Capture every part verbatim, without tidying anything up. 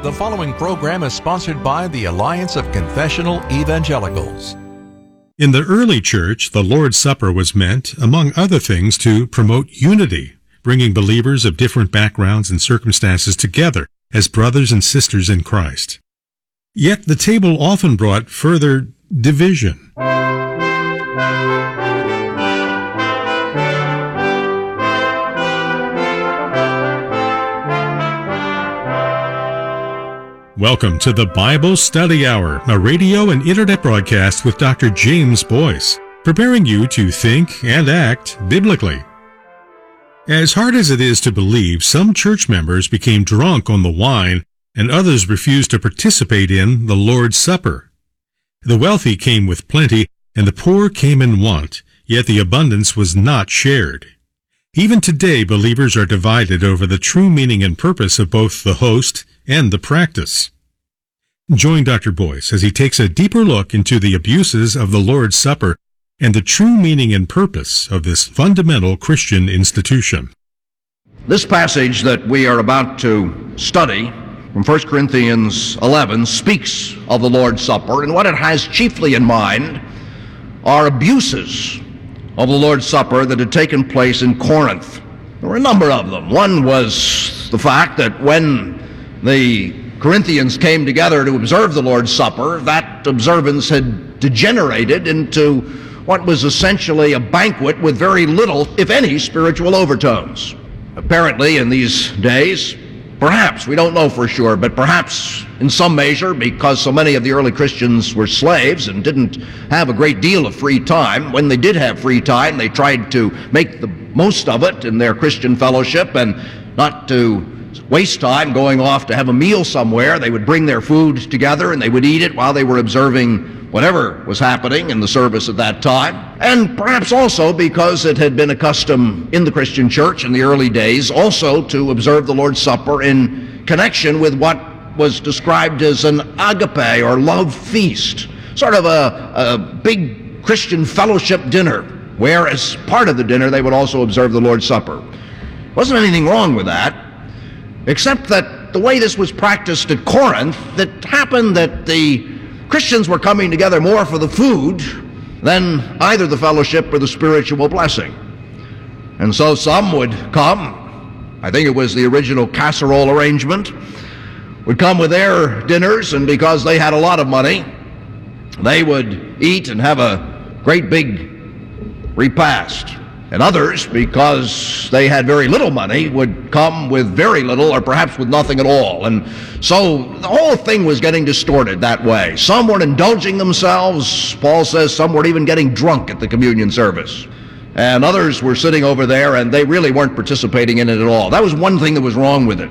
The following program is sponsored by the Alliance of Confessional Evangelicals. In the early church, the Lord's Supper was meant, among other things, to promote unity, bringing believers of different backgrounds and circumstances together as brothers and sisters in Christ. Yet the table often brought further division. Welcome to the Bible Study Hour, a radio and internet broadcast with Doctor James Boyce, preparing you to think and act biblically. As hard as it is to believe, some church members became drunk on the wine and others refused to participate in the Lord's Supper. The wealthy came with plenty and the poor came in want, yet the abundance was not shared. Even today, believers are divided over the true meaning and purpose of both the host and the practice. Join Doctor Boyce as he takes a deeper look into the abuses of the Lord's Supper and the true meaning and purpose of this fundamental Christian institution. This passage that we are about to study from First Corinthians eleven speaks of the Lord's Supper, and what it has chiefly in mind are abuses of the Lord's Supper that had taken place in Corinth. There were a number of them. One was the fact that when the Corinthians came together to observe the Lord's Supper, that observance had degenerated into what was essentially a banquet with very little, if any, spiritual overtones. Apparently, in these days, perhaps, we don't know for sure, but perhaps in some measure, because so many of the early Christians were slaves and didn't have a great deal of free time, when they did have free time, they tried to make the most of it in their Christian fellowship and not to waste time going off to have a meal somewhere. They would bring their food together and they would eat it while they were observing whatever was happening in the service at that time. And perhaps also because it had been a custom in the Christian church in the early days also to observe the Lord's Supper in connection with what was described as an agape or love feast, sort of a, a big Christian fellowship dinner, where as part of the dinner they would also observe the Lord's Supper. Wasn't anything wrong with that, except that the way this was practiced at Corinth, it happened that the Christians were coming together more for the food than either the fellowship or the spiritual blessing. And so some would come, I think it was the original casserole arrangement, would come with their dinners, and because they had a lot of money, they would eat and have a great big repast. And others, because they had very little money, would come with very little or perhaps with nothing at all. And so the whole thing was getting distorted that way. Some were indulging themselves. Paul says some were even getting drunk at the communion service. And others were sitting over there and they really weren't participating in it at all. That was one thing that was wrong with it.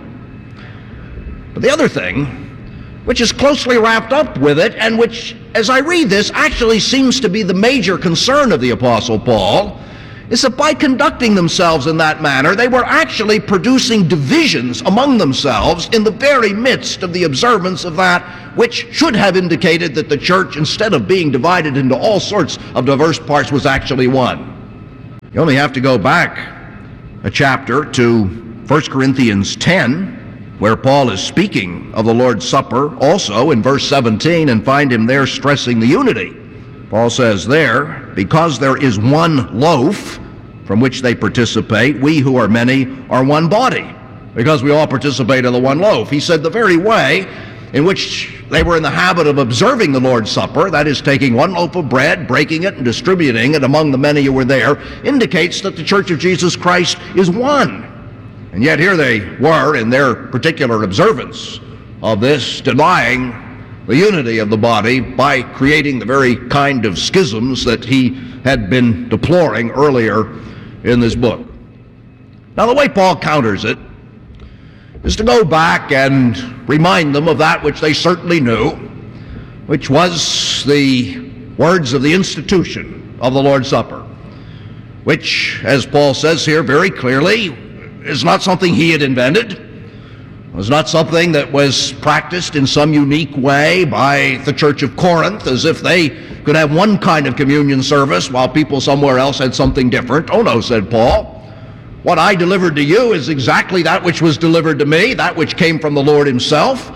But the other thing, which is closely wrapped up with it, and which, as I read this, actually seems to be the major concern of the Apostle Paul, is that by conducting themselves in that manner, they were actually producing divisions among themselves in the very midst of the observance of that which should have indicated that the church, instead of being divided into all sorts of diverse parts, was actually one. You only have to go back a chapter to First Corinthians ten, where Paul is speaking of the Lord's Supper also in verse seventeen, and find him there stressing the unity. Paul says there, because there is one loaf from which they participate, we who are many are one body, because we all participate in the one loaf. He said the very way in which they were in the habit of observing the Lord's Supper, that is, taking one loaf of bread, breaking it, and distributing it among the many who were there, indicates that the Church of Jesus Christ is one. And yet here they were in their particular observance of this, denying the unity of the body by creating the very kind of schisms that he had been deploring earlier in this book. Now, the way Paul counters it is to go back and remind them of that which they certainly knew, which was the words of the institution of the Lord's Supper, which, as Paul says here very clearly, is not something he had invented. It was not something that was practiced in some unique way by the Church of Corinth, as if they could have one kind of communion service while people somewhere else had something different. Oh no, said Paul. What I delivered to you is exactly that which was delivered to me, that which came from the Lord himself.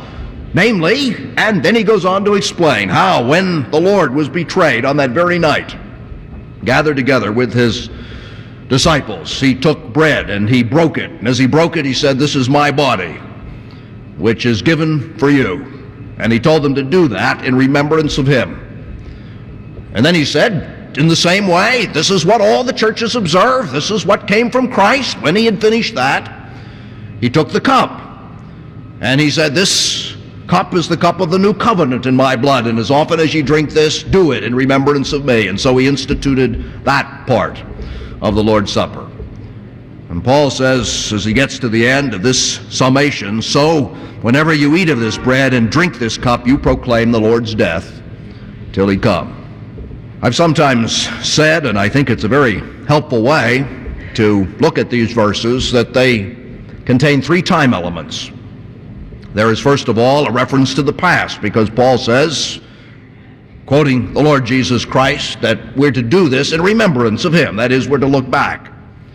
Namely, and then he goes on to explain how when the Lord was betrayed on that very night, gathered together with his disciples, he took bread and he broke it. And as he broke it, he said, "This is my body, which is given for you." And he told them to do that in remembrance of him. And then he said, in the same way, this is what all the churches observe. This is what came from Christ. When he had finished that, he took the cup. And he said, "This cup is the cup of the new covenant in my blood, and as often as you drink this, do it in remembrance of me." And so he instituted that part of the Lord's Supper. And Paul says, as he gets to the end of this summation, "So whenever you eat of this bread and drink this cup, you proclaim the Lord's death till he come." I've sometimes said, and I think it's a very helpful way to look at these verses, that they contain three time elements. There is, first of all, a reference to the past, because Paul says, quoting the Lord Jesus Christ, that we're to do this in remembrance of him. That is, we're to look back.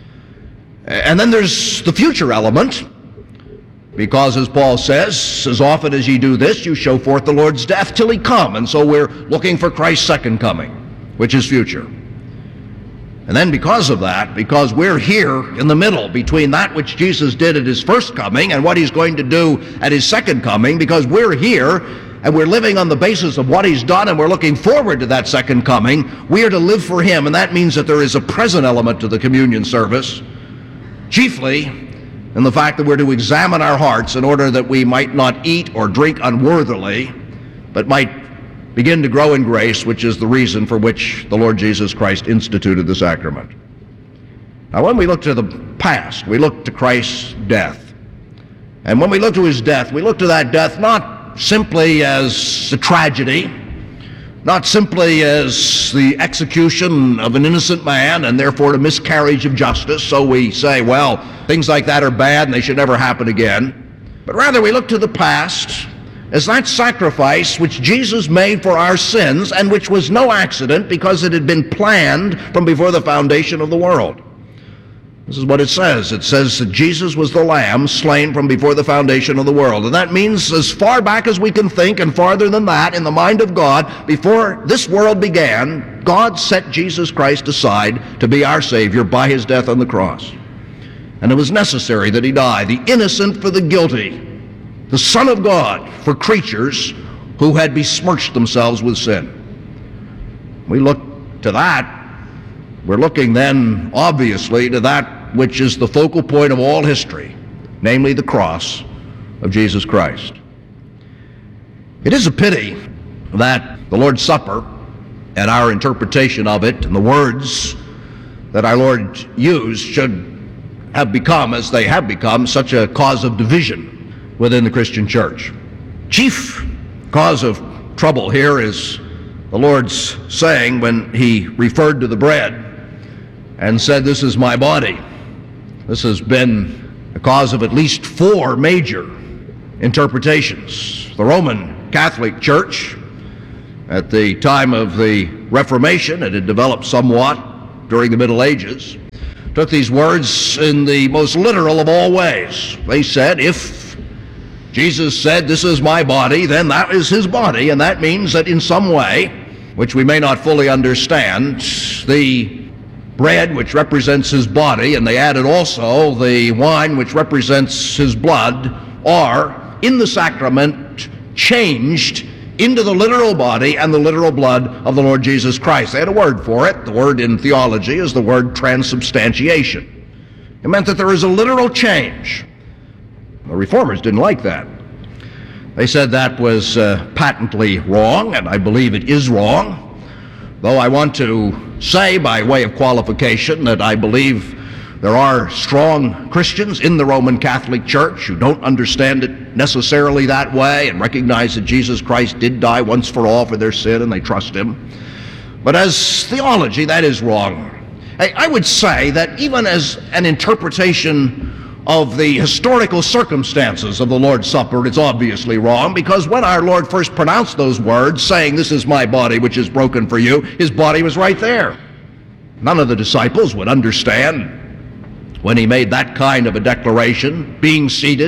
And then there's the future element, because as Paul says, as often as ye do this, you show forth the Lord's death till he come. And so we're looking for Christ's second coming, which is future. And then because of that, because we're here in the middle between that which Jesus did at his first coming and what he's going to do at his second coming, because we're here and we're living on the basis of what he's done and we're looking forward to that second coming, we are to live for him. And that means that there is a present element to the communion service, chiefly in the fact that we're to examine our hearts in order that we might not eat or drink unworthily, but might begin to grow in grace, which is the reason for which the Lord Jesus Christ instituted the sacrament. Now, when we look to the past, we look to Christ's death. And when we look to his death, we look to that death not simply as a tragedy, not simply as the execution of an innocent man and therefore a miscarriage of justice, so we say, well, things like that are bad and they should never happen again. But rather we look to the past as that sacrifice which Jesus made for our sins, and which was no accident because it had been planned from before the foundation of the world. This is what it says. It says that Jesus was the Lamb slain from before the foundation of the world. And that means as far back as we can think, and farther than that, in the mind of God, before this world began, God set Jesus Christ aside to be our Savior by his death on the cross. And it was necessary that he die, the innocent for the guilty, the Son of God for creatures who had besmirched themselves with sin. We look to that. We're looking then, obviously, to that which is the focal point of all history, namely the cross of Jesus Christ. It is a pity that the Lord's Supper and our interpretation of it and the words that our Lord used should have become, as they have become, such a cause of division within the Christian church. Chief cause of trouble here is the Lord's saying when he referred to the bread and said, "This is my body." This has been the cause of at least four major interpretations. The Roman Catholic Church, at the time of the Reformation, it had developed somewhat during the Middle Ages, took these words in the most literal of all ways. They said, if Jesus said, "This is my body," then that is his body, and that means that in some way, which we may not fully understand, the bread which represents his body, and they added also the wine which represents his blood, are in the sacrament changed into the literal body and the literal blood of the Lord Jesus Christ. They had a word for it. The word in theology is the word transubstantiation. It meant that there is a literal change. The Reformers didn't like that. They said that was uh, patently wrong, and I believe it is wrong, though I want to say by way of qualification that I believe there are strong Christians in the Roman Catholic Church who don't understand it necessarily that way and recognize that Jesus Christ did die once for all for their sin and they trust him. But as theology, that is wrong. I, I would say that even as an interpretation of the historical circumstances of the Lord's Supper, it's obviously wrong, because when our Lord first pronounced those words, saying, "This is my body which is broken for you," his body was right there. None of the disciples would understand when he made that kind of a declaration, being seated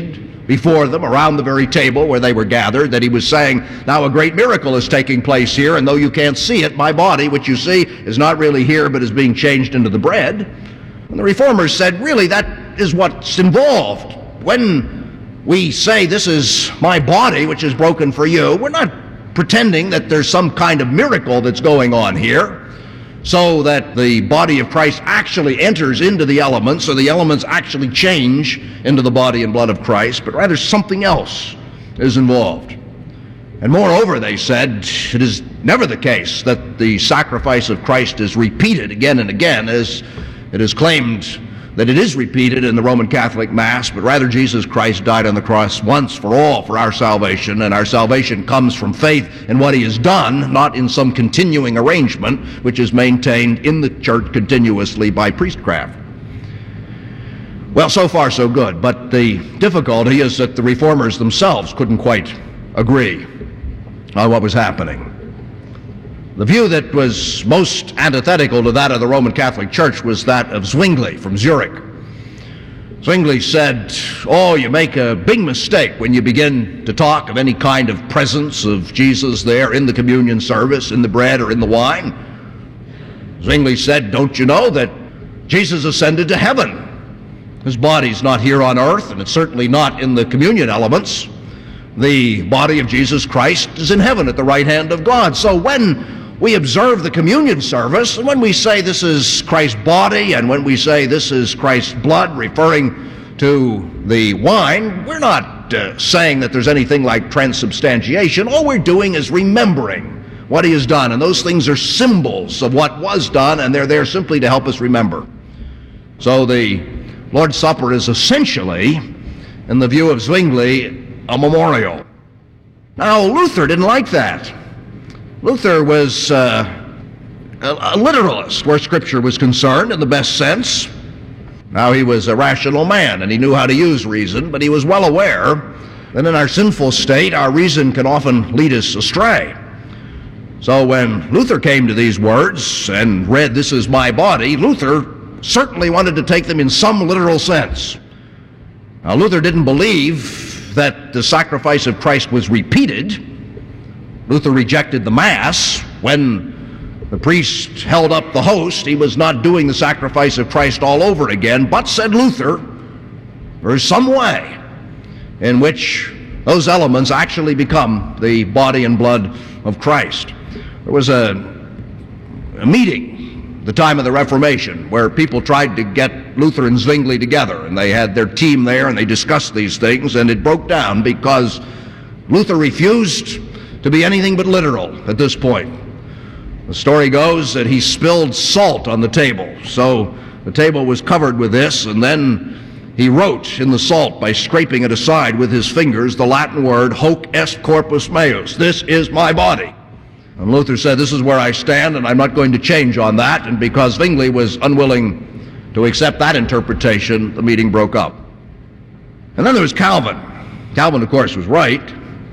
before them around the very table where they were gathered, that he was saying, now a great miracle is taking place here, and though you can't see it, my body, which you see, is not really here but is being changed into the bread. And the Reformers said, really, that is what's involved. When we say this is my body, which is broken for you, we're not pretending that there's some kind of miracle that's going on here, so that the body of Christ actually enters into the elements, or the elements actually change into the body and blood of Christ, but rather something else is involved. And moreover, they said, it is never the case that the sacrifice of Christ is repeated again and again, as it is claimed that it is repeated in the Roman Catholic Mass, but rather Jesus Christ died on the cross once for all for our salvation, and our salvation comes from faith in what he has done, not in some continuing arrangement which is maintained in the church continuously by priestcraft. Well, so far so good, but the difficulty is that the Reformers themselves couldn't quite agree on what was happening. The view that was most antithetical to that of the Roman Catholic Church was that of Zwingli from Zurich. Zwingli said, oh, you make a big mistake when you begin to talk of any kind of presence of Jesus there in the communion service, in the bread or in the wine. Zwingli said, don't you know that Jesus ascended to heaven? His body's not here on earth, and it's certainly not in the communion elements. The body of Jesus Christ is in heaven at the right hand of God. So when we observe the communion service, and when we say this is Christ's body, and when we say this is Christ's blood, referring to the wine, we're not uh, saying that there's anything like transubstantiation. All we're doing is remembering what he has done, and those things are symbols of what was done, and they're there simply to help us remember. So the Lord's Supper is essentially, in the view of Zwingli, a memorial. Now, Luther didn't like that. Luther was uh, a, a literalist where Scripture was concerned in the best sense. Now, he was a rational man, and he knew how to use reason, but he was well aware that in our sinful state, our reason can often lead us astray. So when Luther came to these words and read, this is my body, Luther certainly wanted to take them in some literal sense. Now, Luther didn't believe that the sacrifice of Christ was repeated. Luther rejected the Mass. When the priest held up the host, he was not doing the sacrifice of Christ all over again, but, said Luther, there is some way in which those elements actually become the body and blood of Christ. There was a, a meeting at the time of the Reformation where people tried to get Luther and Zwingli together, and they had their team there and they discussed these things, and it broke down because Luther refused to be anything but literal at this point. The story goes that he spilled salt on the table, so the table was covered with this, and then he wrote in the salt by scraping it aside with his fingers the Latin word hoc est corpus meus, this is my body. And Luther said, this is where I stand, and I'm not going to change on that, and because Zwingli was unwilling to accept that interpretation, the meeting broke up. And then there was Calvin. Calvin, of course, was right,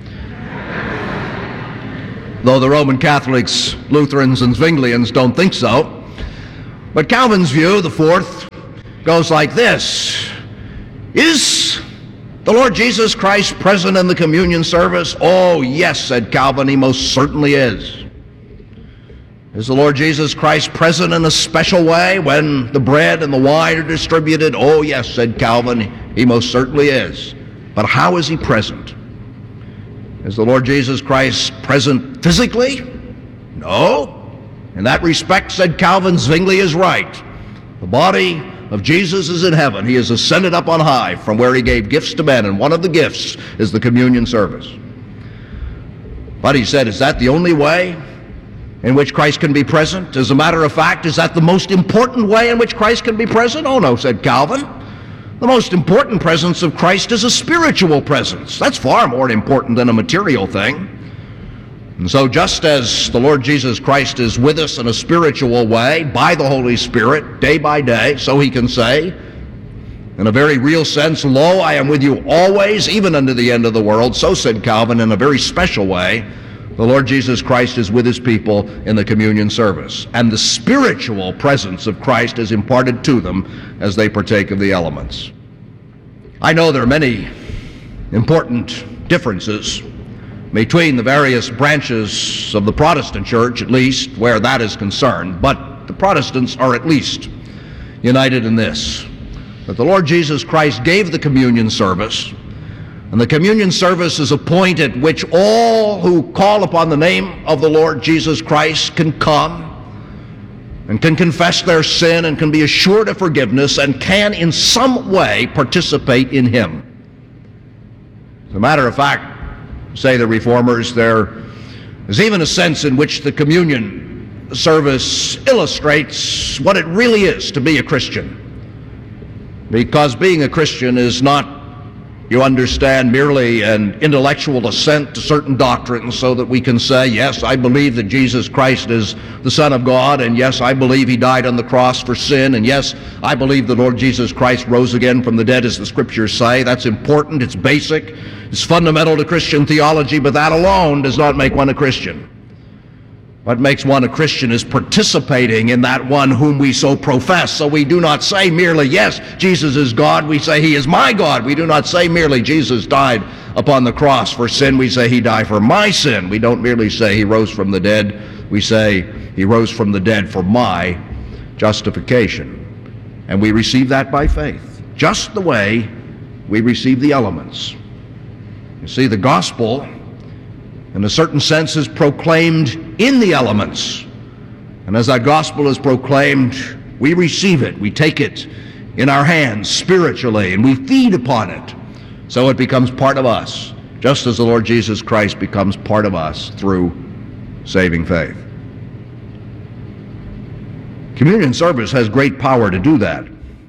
though the Roman Catholics, Lutherans, and Zwinglians don't think so. But Calvin's view, the fourth, goes like this. Is the Lord Jesus Christ present in the communion service? Oh, yes, said Calvin, he most certainly is. Is the Lord Jesus Christ present in a special way when the bread and the wine are distributed? Oh, yes, said Calvin, he most certainly is. But how is he present? Is the Lord Jesus Christ present physically? No. In that respect, said Calvin, Zwingli is right. The body of Jesus is in heaven. He is ascended up on high from where he gave gifts to men, and one of the gifts is the communion service. But he said, is that the only way in which Christ can be present? As a matter of fact, is that the most important way in which Christ can be present? Oh no, said Calvin. The most important presence of Christ is a spiritual presence. That's far more important than a material thing. And so just as the Lord Jesus Christ is with us in a spiritual way by the Holy Spirit day by day, so he can say, in a very real sense, lo, I am with you always, even unto the end of the world. So, said Calvin, in a very special way, the Lord Jesus Christ is with his people in the communion service. And the spiritual presence of Christ is imparted to them as they partake of the elements. I know there are many important differences between the various branches of the Protestant church, at least where that is concerned, but the Protestants are at least united in this, that the Lord Jesus Christ gave the communion service, and the communion service is a point at which all who call upon the name of the Lord Jesus Christ can come and can confess their sin and can be assured of forgiveness and can in some way participate in Him. As a matter of fact, say the Reformers, there is even a sense in which the communion service illustrates what it really is to be a Christian. Because being a Christian is not, you understand, merely an intellectual assent to certain doctrines so that we can say, yes, I believe that Jesus Christ is the Son of God, and yes, I believe He died on the cross for sin, and yes, I believe the Lord Jesus Christ rose again from the dead, as the Scriptures say. That's important, it's basic, it's fundamental to Christian theology, but that alone does not make one a Christian. What makes one a Christian is participating in that one whom we so profess. So we do not say merely, yes, Jesus is God. We say He is my God. We do not say merely Jesus died upon the cross for sin. We say He died for my sin. We don't merely say He rose from the dead. We say He rose from the dead for my justification. And we receive that by faith, just the way we receive the elements. You see, the gospel, in a certain sense, is proclaimed in the elements. And as that gospel is proclaimed, we receive it, we take it in our hands spiritually, and we feed upon it. So it becomes part of us, just as the Lord Jesus Christ becomes part of us through saving faith. Communion service has great power to do that.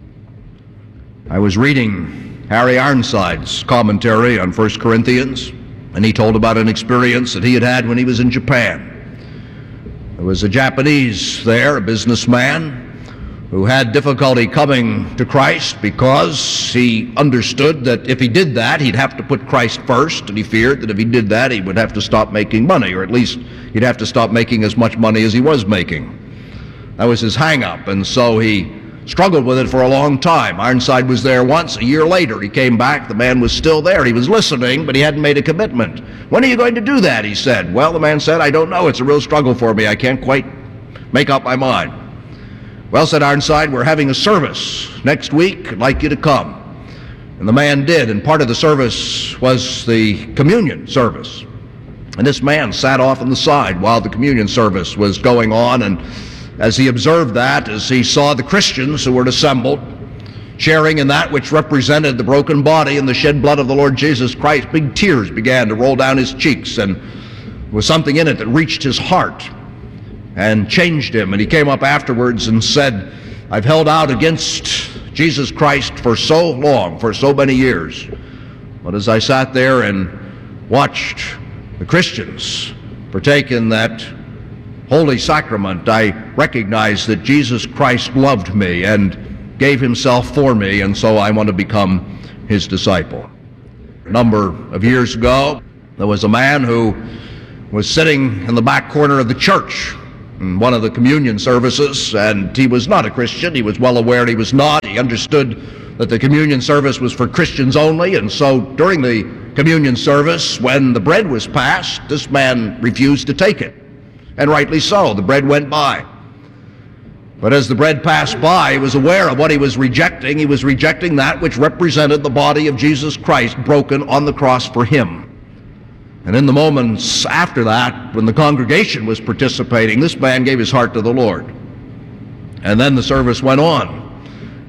I was reading Harry Ironside's commentary on First Corinthians, and he told about an experience that he had had when he was in Japan. There was a Japanese there, a businessman, who had difficulty coming to Christ because he understood that if he did that, he'd have to put Christ first, and he feared that if he did that, he would have to stop making money, or at least he'd have to stop making as much money as he was making. That was his hang-up, and so he struggled with it for a long time. Ironside was there once. A year later, he came back. The man was still there. He was listening, but he hadn't made a commitment. When are you going to do that? He said. Well, the man said, I don't know. It's a real struggle for me. I can't quite make up my mind. Well, said Ironside, we're having a service next week. I'd like you to come. And the man did, and part of the service was the communion service. And this man sat off on the side while the communion service was going on, and as he observed that, as he saw the Christians who were assembled, sharing in that which represented the broken body and the shed blood of the Lord Jesus Christ, big tears began to roll down his cheeks, and there was something in it that reached his heart and changed him. And he came up afterwards and said, I've held out against Jesus Christ for so long, for so many years. But as I sat there and watched the Christians partake in that Holy Sacrament, I recognized that Jesus Christ loved me and gave Himself for me, and so I want to become His disciple. A number of years ago, there was a man who was sitting in the back corner of the church in one of the communion services, and he was not a Christian. He was well aware he was not. He understood that the communion service was for Christians only, and so during the communion service, when the bread was passed, this man refused to take it. And rightly so. The bread went by. But as the bread passed by, he was aware of what he was rejecting. He was rejecting that which represented the body of Jesus Christ broken on the cross for him. And in the moments after that, when the congregation was participating, this man gave his heart to the Lord. And then the service went on,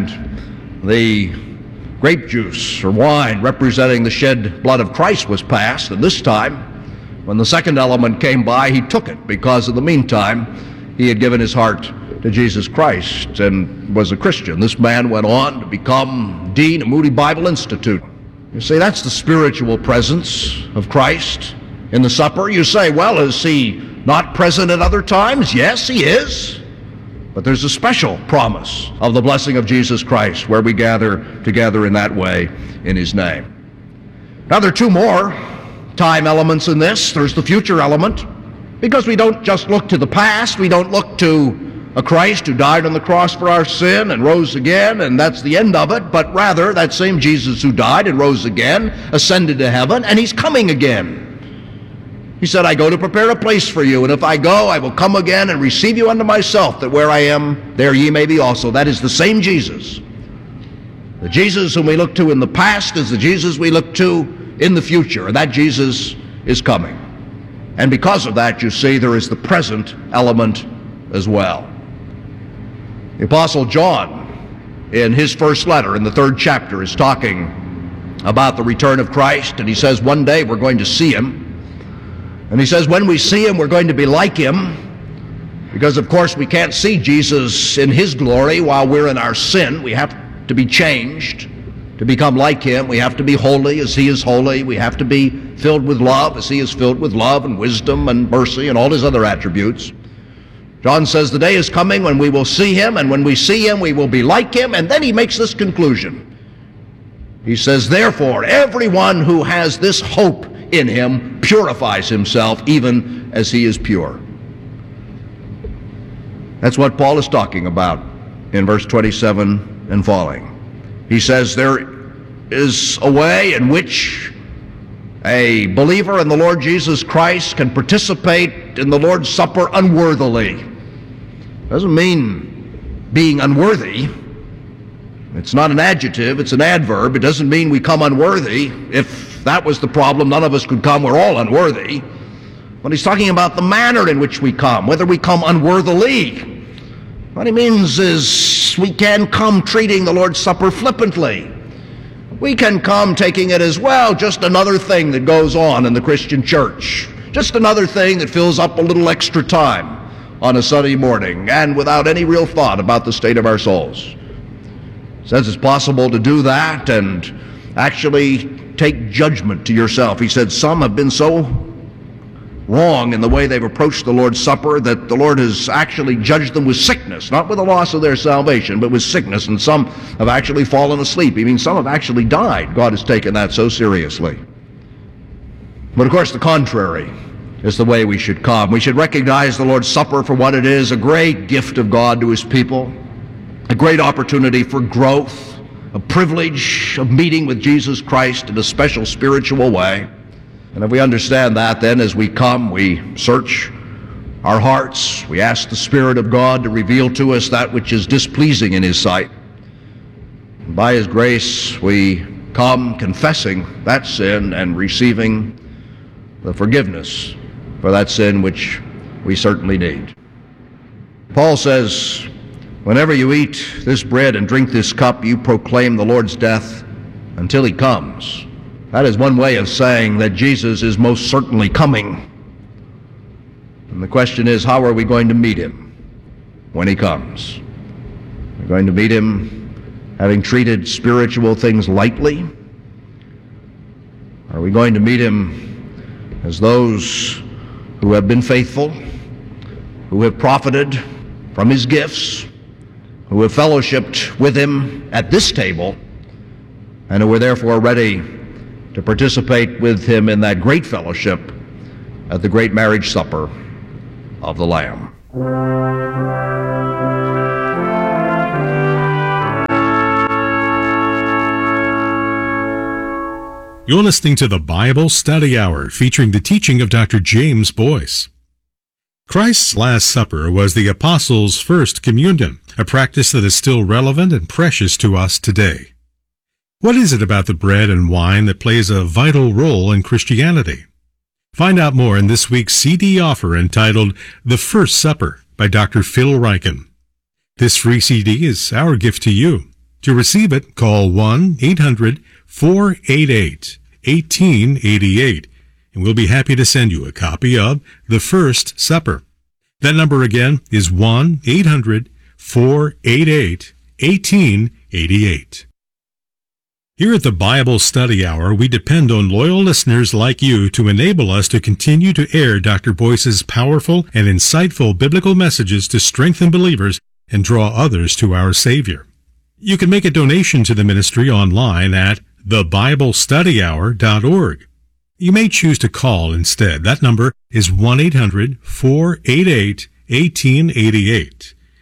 and the grape juice or wine representing the shed blood of Christ was passed, and this time, when the second element came by, he took it, because in the meantime, he had given his heart to Jesus Christ and was a Christian. This man went on to become dean of Moody Bible Institute. You see, that's the spiritual presence of Christ in the supper. You say, well, is He not present at other times? Yes, He is. But there's a special promise of the blessing of Jesus Christ where we gather together in that way in His name. Now, there are two more time elements in this. There's the future element, because we don't just look to the past, we don't look to a Christ who died on the cross for our sin and rose again, and that's the end of it, but rather that same Jesus who died and rose again ascended to heaven, and he's coming again. He said, I go to prepare a place for you, and if I go, I will come again and receive you unto myself, that where I am, there ye may be also. That is the same Jesus. The Jesus whom we look to in the past is the Jesus we look to in the future, and that Jesus is coming. And because of that, you see, there is the present element as well. The Apostle John, in his first letter, in the third chapter, is talking about the return of Christ, and he says one day we're going to see him. And he says when we see him, we're going to be like him, because of course we can't see Jesus in his glory while we're in our sin. We have to be changed to become like him. We have to be holy as he is holy. We have to be filled with love as he is filled with love and wisdom and mercy and all his other attributes. John says the day is coming when we will see him, and when we see him, we will be like him. And then he makes this conclusion. He says, therefore, everyone who has this hope in him purifies himself even as he is pure. That's what Paul is talking about in verse twenty-seven and following. He says there is a way in which a believer in the Lord Jesus Christ can participate in the Lord's Supper unworthily. Doesn't mean being unworthy. It's not an adjective, it's an adverb. It doesn't mean we come unworthy. If that was the problem, none of us could come. We're all unworthy. But he's talking about the manner in which we come, whether we come unworthily. What he means is we can come treating the Lord's Supper flippantly. We can come taking it as, well, just another thing that goes on in the Christian church. Just another thing that fills up a little extra time on a Sunday morning, and without any real thought about the state of our souls. Says it's possible to do that and actually take judgment to yourself. He said some have been so wrong in the way they've approached the Lord's Supper that the Lord has actually judged them with sickness, not with the loss of their salvation, but with sickness, and some have actually fallen asleep. I mean, some have actually died. God has taken that so seriously. But of course the contrary is the way we should come. We should recognize the Lord's Supper for what it is, a great gift of God to his people, a great opportunity for growth, a privilege of meeting with Jesus Christ in a special spiritual way. And if we understand that, then as we come, we search our hearts. We ask the Spirit of God to reveal to us that which is displeasing in his sight. And by his grace, we come confessing that sin and receiving the forgiveness for that sin which we certainly need. Paul says, whenever you eat this bread and drink this cup, you proclaim the Lord's death until he comes. That is one way of saying that Jesus is most certainly coming. And the question is, how are we going to meet him when he comes? We're going to meet him having treated spiritual things lightly? Are we going to meet him as those who have been faithful, who have profited from his gifts, who have fellowshiped with him at this table, and who are therefore ready to participate with him in that great fellowship at the great marriage supper of the Lamb? You're listening to the Bible Study Hour, featuring the teaching of Doctor James Boyce. Christ's Last Supper was the Apostles' first communion, a practice that is still relevant and precious to us today. What is it about the bread and wine that plays a vital role in Christianity? Find out more in this week's C D offer entitled The First Supper by Doctor Phil Ryken. This free C D is our gift to you. To receive it, call one eight hundred four eight eight one eight eight eight, and we'll be happy to send you a copy of The First Supper. That number again is one eight hundred four eight eight one eight eight eight. Here at the Bible Study Hour, we depend on loyal listeners like you to enable us to continue to air Doctor Boyce's powerful and insightful biblical messages to strengthen believers and draw others to our Savior. You can make a donation to the ministry online at the bible study hour dot org. You may choose to call instead. That number is one eight hundred four eight eight one eight eight eight.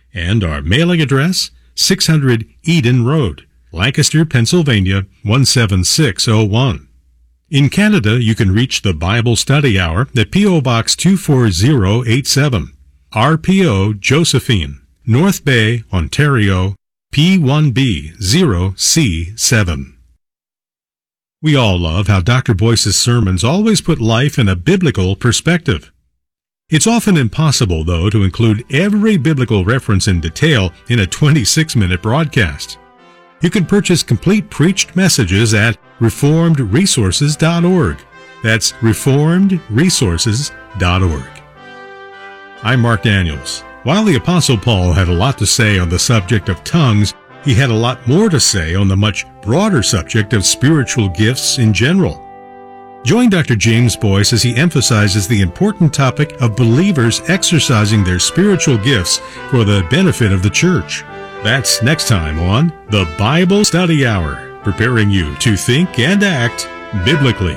and our mailing address, six hundred Eden Road, Lancaster, Pennsylvania, one seven six oh one. In Canada, you can reach the Bible Study Hour at P O Box two four zero eight seven, R P O Josephine, North Bay, Ontario, P one B zero C seven. We all love how Doctor Boyce's sermons always put life in a biblical perspective. It's often impossible, though, to include every biblical reference in detail in a twenty-six minute broadcast. You can purchase complete preached messages at reformed resources dot org. That's reformed resources dot org. I'm Mark Daniels. While the Apostle Paul had a lot to say on the subject of tongues, he had a lot more to say on the much broader subject of spiritual gifts in general. Join Doctor James Boyce as he emphasizes the important topic of believers exercising their spiritual gifts for the benefit of the church. That's next time on the Bible Study Hour, preparing you to think and act biblically.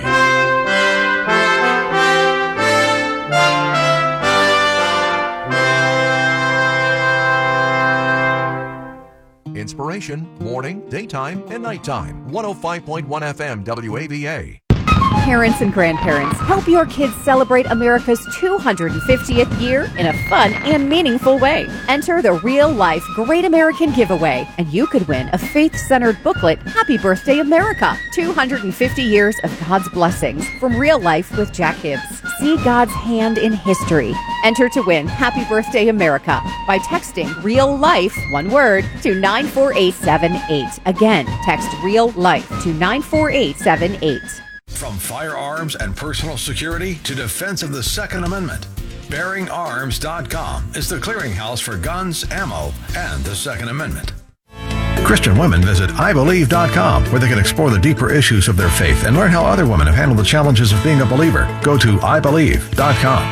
Inspiration, morning, daytime, and nighttime. one oh five point one F M W A V A. Parents and grandparents, help your kids celebrate America's two hundred fiftieth year in a fun and meaningful way. Enter the Real Life Great American Giveaway, and you could win a faith-centered booklet, Happy Birthday America, two hundred fifty years of God's blessings from Real Life with Jack Hibbs. See God's hand in history. Enter to win Happy Birthday America by texting Real Life, one word, to nine four eight seven eight. Again, text Real Life to nine four eight seven eight. From firearms and personal security to defense of the Second Amendment, bearing arms dot com is the clearinghouse for guns, ammo, and the Second Amendment. Christian women visit I believe dot com, where they can explore the deeper issues of their faith and learn how other women have handled the challenges of being a believer. Go to I believe dot com.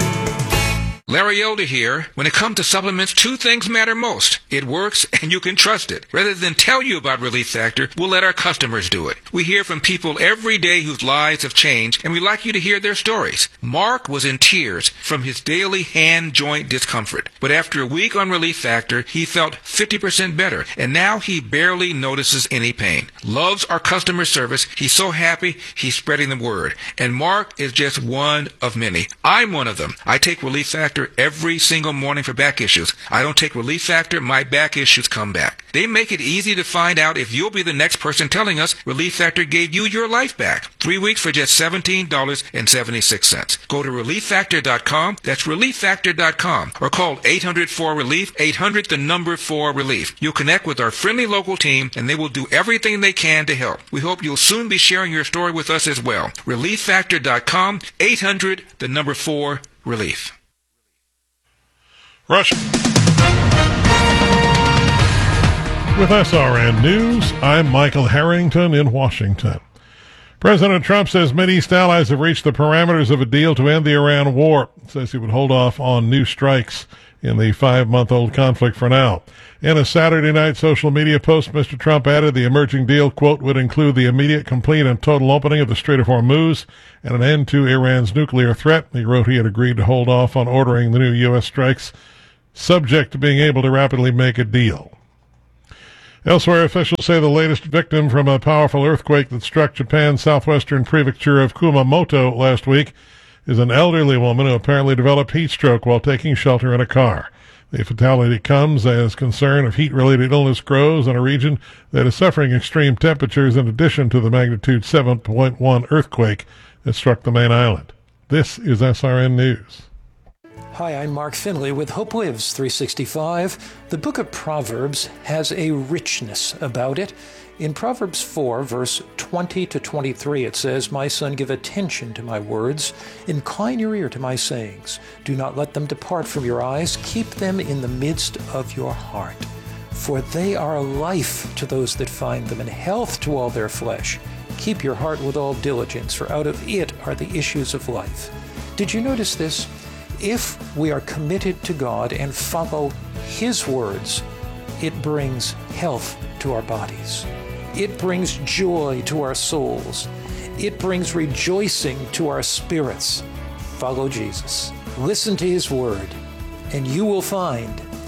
Larry Elder here. When it comes to supplements, two things matter most. It works and you can trust it. Rather than tell you about Relief Factor, we'll let our customers do it. We hear from people every day whose lives have changed, and we'd like you to hear their stories. Mark was in tears from his daily hand joint discomfort. But after a week on Relief Factor, he felt fifty percent better, and now he barely notices any pain. Loves our customer service. He's so happy, he's spreading the word. And Mark is just one of many. I'm one of them. I take Relief Factor every single morning for back issues. I don't take Relief Factor, my back issues come back. They make it easy to find out if you'll be the next person telling us Relief Factor gave you your life back. Three weeks for just seventeen dollars and seventy-six cents. Go to relief factor dot com. That's relief factor dot com. Or call eight hundred four relief, eight hundred the number four relief. You'll connect with our friendly local team, and they will do everything they can to help. We hope you'll soon be sharing your story with us as well. relief factor dot com, eight hundred the number four relief. Russia. With S R N News, I'm Michael Harrington in Washington. President Trump says Mideast allies have reached the parameters of a deal to end the Iran war. Says he would hold off on new strikes in the five-month-old conflict for now. In a Saturday night social media post, Mister Trump added the emerging deal, quote, would include the immediate, complete, and total opening of the Strait of Hormuz and an end to Iran's nuclear threat. He wrote he had agreed to hold off on ordering the new U S strikes, subject to being able to rapidly make a deal. Elsewhere, officials say the latest victim from a powerful earthquake that struck Japan's southwestern prefecture of Kumamoto last week is an elderly woman who apparently developed heat stroke while taking shelter in a car. The fatality comes as concern of heat-related illness grows in a region that is suffering extreme temperatures in addition to the magnitude seven point one earthquake that struck the main island. This is S R N News. Hi, I'm Mark Finley with Hope Lives three sixty-five. The book of Proverbs has a richness about it. In Proverbs four, verse twenty to twenty-three, it says, My son, give attention to my words. Incline your ear to my sayings. Do not let them depart from your eyes. Keep them in the midst of your heart. For they are life to those that find them, and health to all their flesh. Keep your heart with all diligence, for out of it are the issues of life. Did you notice this? If we are committed to God and follow His words, it brings health to our bodies. It brings joy to our souls. It brings rejoicing to our spirits. Follow Jesus. Listen to His word, and you will find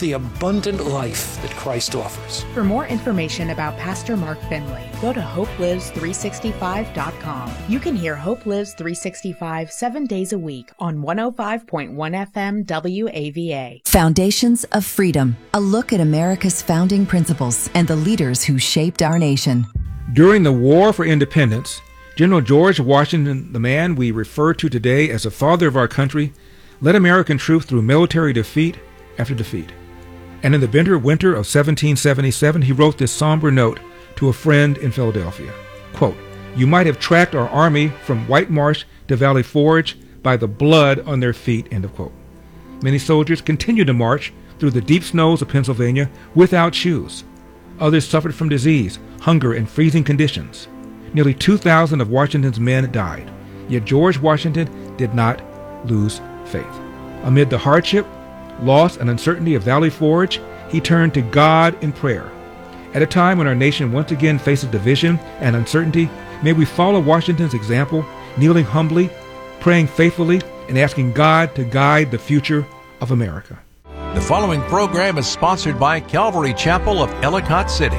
the abundant life that Christ offers. For more information about Pastor Mark Finley, go to hope lives three sixty-five dot com. You can hear Hope Lives three sixty-five seven days a week on one oh five point one F M W A V A. Foundations of Freedom, a look at America's founding principles and the leaders who shaped our nation. During the War for Independence, General George Washington, the man we refer to today as the father of our country, led American troops through military defeat after defeat. And in the bitter winter of seventeen seventy-seven, he wrote this somber note to a friend in Philadelphia. Quote, "You might have tracked our army from White Marsh to Valley Forge by the blood on their feet," end of quote. Many soldiers continued to march through the deep snows of Pennsylvania without shoes. Others suffered from disease, hunger, and freezing conditions. Nearly two thousand of Washington's men died. Yet George Washington did not lose faith. Amid the hardship, loss, and uncertainty of Valley Forge, he turned to God in prayer. At a time when our nation once again faces division and uncertainty, may we follow Washington's example, kneeling humbly, praying faithfully, and asking God to guide the future of America. The following program is sponsored by Calvary Chapel of Ellicott City.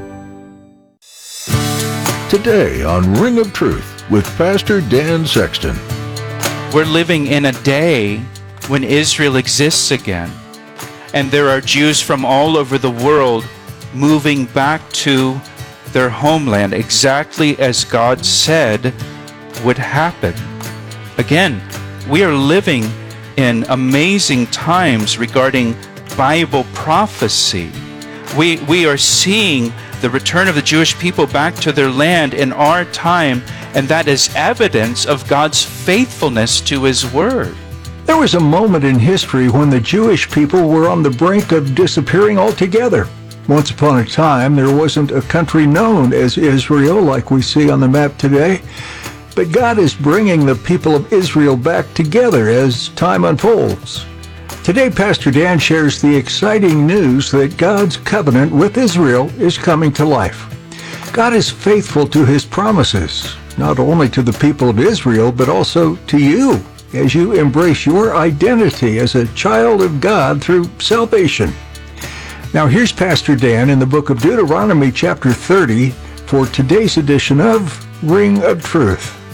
Today on Ring of Truth with Pastor Dan Sexton. We're living in a day when Israel exists again, and there are Jews from all over the world moving back to their homeland exactly as God said would happen. Again, we are living in amazing times regarding Bible prophecy. We, we are seeing the return of the Jewish people back to their land in our time, and that is evidence of God's faithfulness to His Word. There was a moment in history when the Jewish people were on the brink of disappearing altogether. Once upon a time, there wasn't a country known as Israel like we see on the map today, but God is bringing the people of Israel back together as time unfolds. Today, Pastor Dan shares the exciting news that God's covenant with Israel is coming to life. God is faithful to His promises, not only to the people of Israel, but also to you, as you embrace your identity as a child of God through salvation. Now here's Pastor Dan in the book of Deuteronomy chapter thirty for today's edition of Ring of Truth.